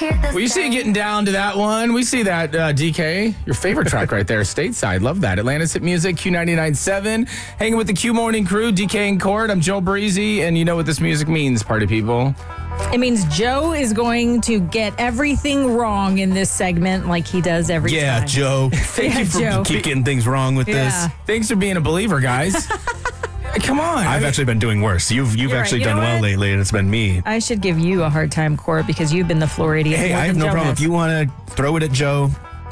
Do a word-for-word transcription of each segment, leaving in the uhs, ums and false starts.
We see you getting down to that one. We see that, uh, D K. Your favorite track right there, Stateside. Love that. Atlanta's Hit Music, Q ninety-nine point seven. Hanging with the Q Morning Crew, D K and Court. I'm Joe Breezy, and you know what this music means, party people. It means Joe is going to get everything wrong in this segment like he does every yeah, time. Yeah, Joe. Thank yeah, you for Joe. keep getting things wrong with Yeah. this. Thanks for being a believer, guys. Come on. I've I mean, actually been doing worse. You've you've You're actually right. You done know well what? lately, and it's been me. I should give you a hard time, Court, because you've been the Floridian. Hey, more I have than no Joe problem. has. If you want to throw it at Joe.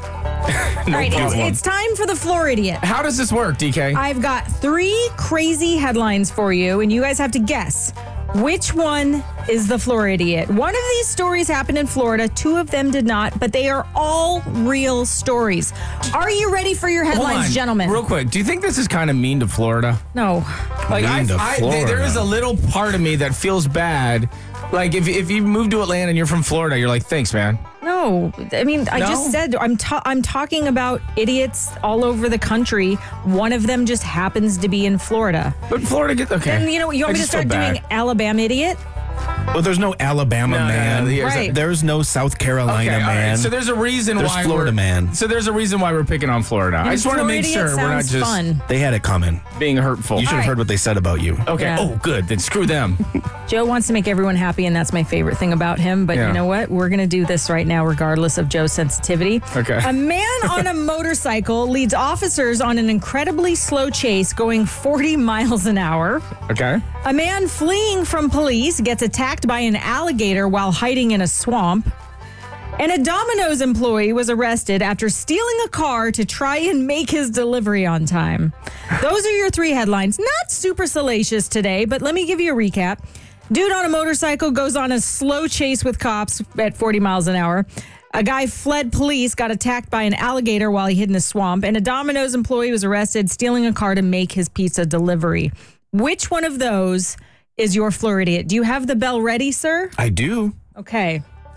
All right, it's, problem. it's time for the Floridian. How does this work, D K? I've got three crazy headlines for you, and you guys have to guess which one is the Floridian. One of these stories happened in Florida. Two of them did not, but they are all real stories. Are you ready for your Hold headlines, on, gentlemen? Real quick, do you think this is kind of mean to Florida? No. Like, I, Mean to I, there- there is Florida. a little part of me that feels bad. Like, if, if you move to Atlanta and you're from Florida, you're like, thanks, man. No, I mean, I No? just said I'm ta- I'm talking about idiots all over the country. One of them just happens to be in Florida. But Florida gets, okay. And you know, you want I me to just feel start bad. doing Alabama idiot? Well, there's no Alabama No, no, man. no, yeah, Right. There's no South Carolina Okay, all right. man. So there's a reason There's why Florida we're, man. So there's a reason why we're picking on Florida. I just want to make Floridian sure we're not sounds just fun. They had it coming. being hurtful. You should have right. heard what they said about you. Okay. Yeah. Oh, good. Then screw them. Joe wants to make everyone happy, and that's my favorite thing about him. But Yeah. you know what? We're going to do this right now, regardless of Joe's sensitivity. Okay. A man on a motorcycle leads officers on an incredibly slow chase going forty miles an hour. Okay. A man fleeing from police gets attacked by an alligator while hiding in a swamp. And a Domino's employee was arrested after stealing a car to try and make his delivery on time. Those are your three headlines. Not super salacious today, but let me give you a recap. Dude on a motorcycle goes on a slow chase with cops at forty miles an hour. A guy fled police, got attacked by an alligator while he hid in a swamp. And a Domino's employee was arrested stealing a car to make his pizza delivery. Which one of those is your Floridian? Do you have the bell ready, sir? I do. Okay.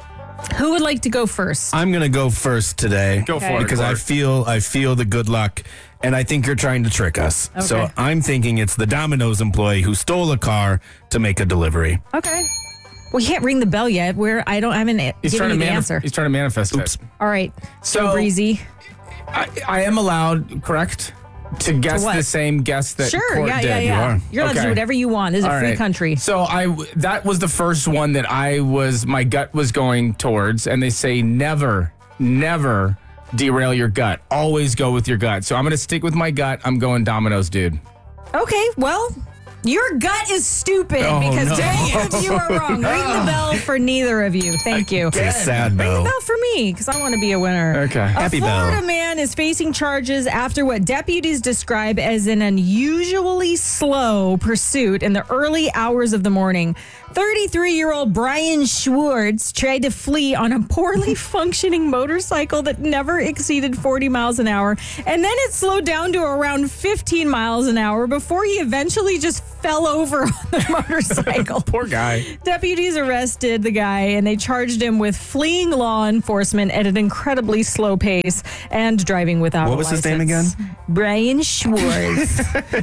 Who would like to go first? I'm gonna go first today. Go Okay. for it. because I Clark. feel I feel the good luck, and I think you're trying to trick us. So Okay. I'm thinking it's the Domino's employee who stole a car to make a delivery. Okay. Well, you can't ring the bell yet. Where I don't I haven't He's given trying, you to the manif- answer. he's trying to manifest Oops. it. All right. So- So breezy. I, I am allowed, correct, to guess what? the same guess that Sure. Court Yeah, did. yeah, yeah. You are. You're allowed to Okay. do whatever you want. This is a All free right. country. So I that was the first one that I was my gut was going towards, and they say never, never derail your gut. Always go with your gut. So I'm gonna stick with my gut. I'm going Domino's, dude. Okay. Well, your gut is stupid Oh, because no. both of you are wrong. Ring the bell for neither of you. Thank you. It's a sad Ring the bell. bell for me because I want to be a winner. Okay. A Happy Florida bell. man is facing charges after what deputies describe as an unusually slow pursuit in the early hours of the morning. thirty-three-year-old Brian Schwartz tried to flee on a poorly functioning motorcycle that never exceeded forty miles an hour, and then it slowed down to around fifteen miles an hour before he eventually just fell over on the motorcycle. Poor guy. Deputies arrested the guy and they charged him with fleeing law enforcement at an incredibly slow pace and driving without What a was his name license. again? Brian Schwartz.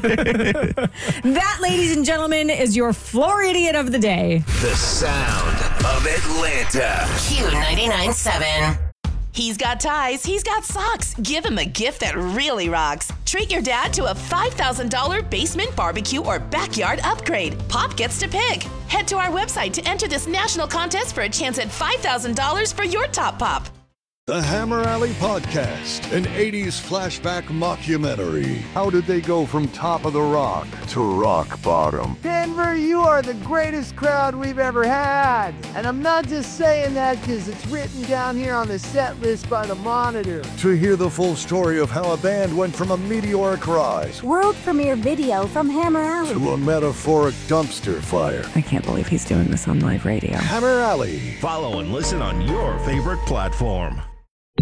That, ladies and gentlemen, is your Floridian of the day. The sound of Atlanta. Q ninety-nine point seven. He's got ties, he's got socks. Give him a gift that really rocks. Treat your dad to a five thousand dollars basement barbecue or backyard upgrade. Pop gets to pick. Head to our website to enter this national contest for a chance at five thousand dollars for your top pop. The Hammer Alley Podcast, an eighties flashback mockumentary. How did they go from top of the rock to rock bottom? Denver, you are the greatest crowd we've ever had. And I'm not just saying that because it's written down here on the set list by the Monitor. To hear the full story of how a band went from a meteoric rise World premiere video from Hammer Alley. to a metaphoric dumpster fire. I can't believe he's doing this on live radio. Hammer Alley. Follow and listen on your favorite platform.